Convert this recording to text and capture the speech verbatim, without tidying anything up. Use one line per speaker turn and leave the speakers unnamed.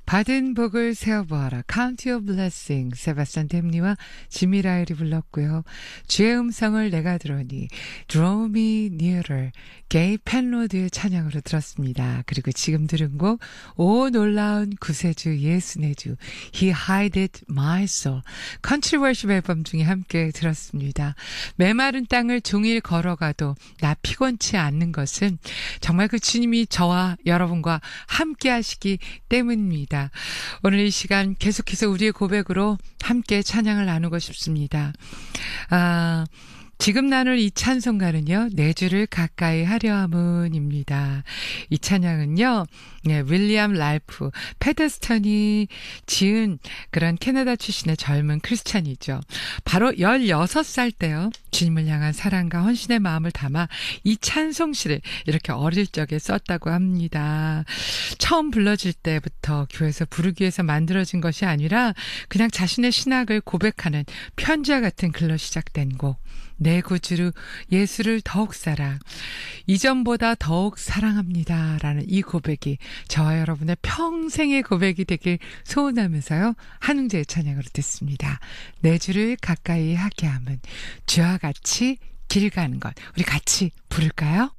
받은 복을 세어보아라. Count your blessing. 세바스찬 템니와 지미 라일이 불렀고요. 주의 음성을 내가 들으니 Draw me nearer. 게이 펜로드의 찬양으로 들었습니다. 그리고 지금 들은 곡 오 놀라운 구세주 예수의 주 He hideth my soul. 컨트리 월십 앨범 중에 함께 들었습니다. 메마른 땅을 종일 걸어가도 나 피곤치 않는 것은 정말 그 주님이 저와 여러분과 함께 하시기 때문입니다. 오늘 이 시간 계속해서 우리의 고백으로 함께 찬양을 나누고 싶습니다. 아, 지금 나눌 이 찬송가는요, 내 주를 가까이 하려 함은입니다. 이 찬양은요, 네, 윌리엄 랄프 페더스턴이 지은 그런 캐나다 출신의 젊은 크리스찬이죠. 바로 열여섯 살 때요, 주님을 향한 사랑과 헌신의 마음을 담아 이 찬송시를 이렇게 어릴 적에 썼다고 합니다. 처음 불러질 때부터 교회에서 부르기 위해서 만들어진 것이 아니라 그냥 자신의 신학을 고백하는 편지와 같은 글로 시작된 곡. 내 구주로 예수를 더욱 사랑, 이전보다 더욱 사랑합니다 라는 이 고백이 저와 여러분의 평생의 고백이 되길 소원하면서요, 한웅재의 찬양으로 듣습니다. 내 주를 가까이 하게 함은 주와 같이 길 가는 것. 우리 같이 부를까요?